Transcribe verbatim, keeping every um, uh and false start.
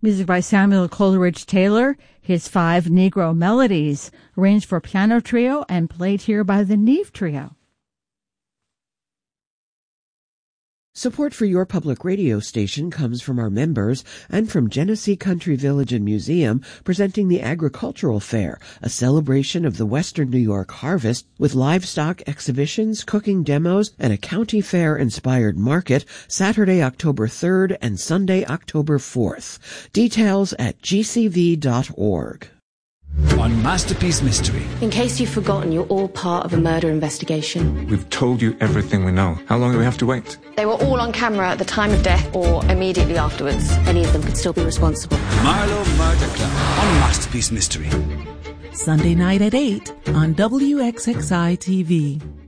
Music by Samuel Coleridge Taylor, his five Negro Melodies, arranged for piano trio and played here by the Neve Trio. Support for your public radio station comes from our members and from Genesee Country Village and Museum, presenting the Agricultural Fair, a celebration of the Western New York harvest with livestock exhibitions, cooking demos, and a county fair-inspired market, Saturday, October third and Sunday, October fourth. Details at g c v dot org. On Masterpiece Mystery. In case you've forgotten, you're all part of a murder investigation. We've told you everything we know. How long do we have to wait? They were all on camera at the time of death or immediately afterwards. Any of them could still be responsible. Marlowe Murder Club on Masterpiece Mystery. Sunday night at eight on W X X I T V.